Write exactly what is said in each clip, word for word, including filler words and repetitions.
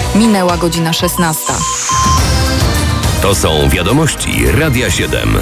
Minęła godzina szesnasta. To są wiadomości Radia siedem.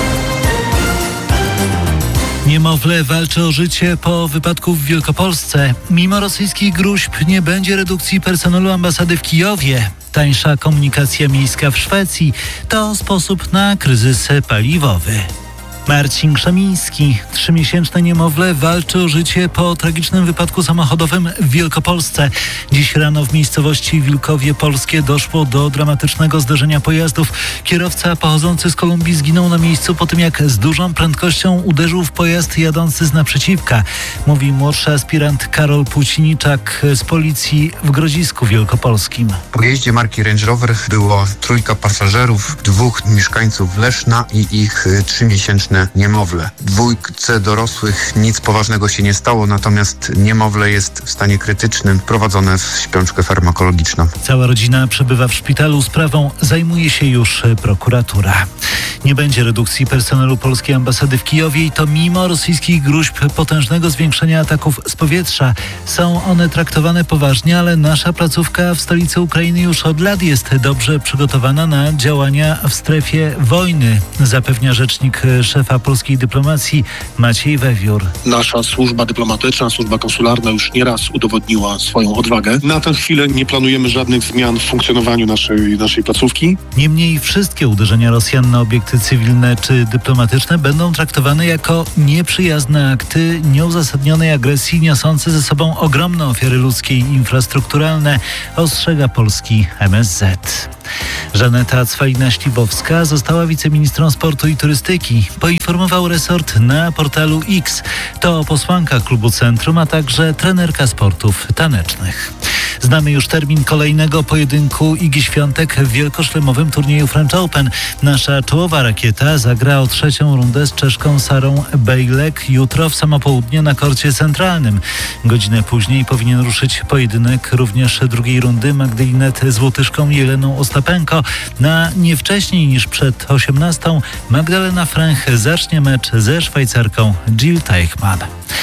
Niemowlę walczy o życie po wypadku w Wielkopolsce. Mimo rosyjskich gróźb nie będzie redukcji personelu ambasady w Kijowie. Tańsza komunikacja miejska w Szwecji to sposób na kryzys paliwowy. Marcin Krzemiński, trzymiesięczne niemowlę, walczy o życie po tragicznym wypadku samochodowym w Wielkopolsce. Dziś rano w miejscowości Wilkowie Polskie doszło do dramatycznego zderzenia pojazdów. Kierowca pochodzący z Kolumbii zginął na miejscu po tym, jak z dużą prędkością uderzył w pojazd jadący z naprzeciwka, mówi młodszy aspirant Karol Płóciniczak z policji w Grodzisku Wielkopolskim. W pojeździe marki Range Rover było trójka pasażerów, dwóch mieszkańców Leszna i ich trzymiesięczne niemowlę. Dwójce dorosłych nic poważnego się nie stało, natomiast niemowlę jest w stanie krytycznym, prowadzone w śpiączkę farmakologiczną. Cała rodzina przebywa w szpitalu. Sprawą zajmuje się już prokuratura. Nie będzie redukcji personelu polskiej ambasady w Kijowie i to mimo rosyjskich gróźb potężnego zwiększenia ataków z powietrza. Są one traktowane poważnie, ale nasza placówka w stolicy Ukrainy już od lat jest dobrze przygotowana na działania w strefie wojny, zapewnia rzecznik szefa polskiej dyplomacji Maciej Wewiór. Nasza służba dyplomatyczna, służba konsularna już nieraz udowodniła swoją odwagę. Na tę chwilę nie planujemy żadnych zmian w funkcjonowaniu naszej, naszej placówki. Niemniej wszystkie uderzenia Rosjan na obiekty cywilne czy dyplomatyczne będą traktowane jako nieprzyjazne akty nieuzasadnionej agresji niosące ze sobą ogromne ofiary ludzkie i infrastrukturalne, ostrzega polski M S Z. Żaneta Cwalina-Śliwowska została wiceministrą sportu i turystyki. Poinformował resort na portalu X. To posłanka klubu Centrum, a także trenerka sportów tanecznych. Znamy już termin kolejnego pojedynku Igi Świątek w wielkoszlemowym turnieju French Open. Nasza czołowa rakieta zagra o trzecią rundę z Czeszką Sarą Bejlek jutro w samo południe na korcie centralnym. Godzinę później powinien ruszyć pojedynek również drugiej rundy Magdalinet z Łotyszką Jeleną Ostapenko. Na nie wcześniej niż przed osiemnastą Magdalena Fręch zacznie mecz ze Szwajcarką Jill Teichmann.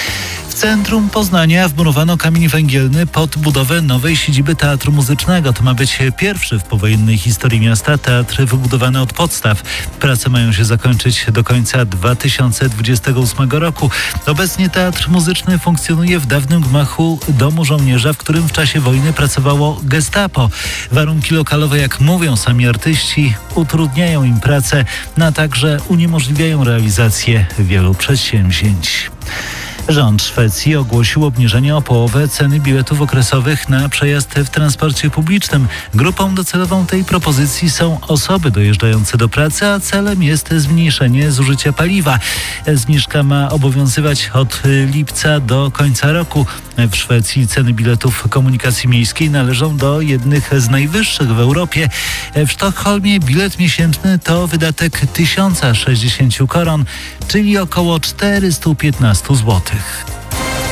W centrum Poznania wmurowano kamień węgielny pod budowę nowej siedziby Teatru Muzycznego. To ma być pierwszy w powojennej historii miasta teatr wybudowany od podstaw. Prace mają się zakończyć do końca dwa tysiące dwudziestego ósmego roku. Obecnie Teatr Muzyczny funkcjonuje w dawnym gmachu Domu Żołnierza, w którym w czasie wojny pracowało Gestapo. Warunki lokalowe, jak mówią sami artyści, utrudniają im pracę, no a także uniemożliwiają realizację wielu przedsięwzięć. Rząd Szwecji ogłosił obniżenie o połowę ceny biletów okresowych na przejazd w transporcie publicznym. Grupą docelową tej propozycji są osoby dojeżdżające do pracy, a celem jest zmniejszenie zużycia paliwa. Zniżka ma obowiązywać od lipca do końca roku. W Szwecji ceny biletów komunikacji miejskiej należą do jednych z najwyższych w Europie. W Sztokholmie bilet miesięczny to wydatek tysiąc sześćdziesiąt koron, czyli około czterysta piętnaście złotych.